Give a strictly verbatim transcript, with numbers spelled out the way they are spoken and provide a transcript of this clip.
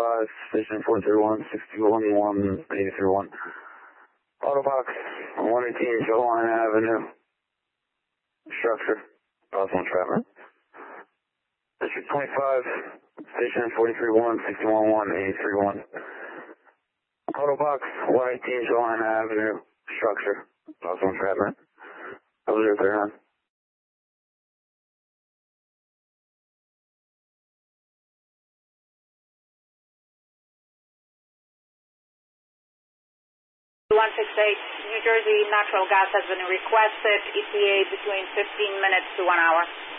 twenty-five, station four three one, six one one, eight three one. Autobox, one eighteen Shoreline Avenue. Structure, Boston Trapper. District twenty-five, station four three one, six one one, eight three one. Autobox, one eighteen Shoreline Avenue. Structure, Boston Trapper. Over there, thirty nine. one six eight, New Jersey natural gas has been requested, E T A between fifteen minutes to one hour.